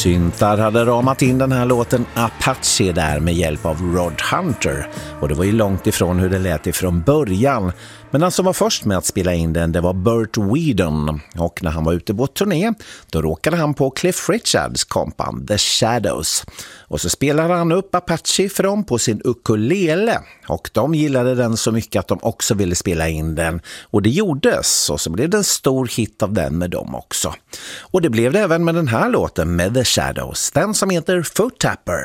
Syntar hade ramat in den här låten Apache där med hjälp av Rod Hunter. Och det var ju långt ifrån hur det lät ifrån början. Men den som var först med att spela in den, det var Burt Whedon. Och när han var ute på turné, då råkade han på Cliff Richards kompband The Shadows. Och så spelade han upp Apache för dem på sin ukulele. Och de gillade den så mycket att de också ville spela in den. Och det gjordes, och så blev det en stor hit av den med dem också. Och det blev det även med den här låten med The Shadows, den som heter Foot Tapper.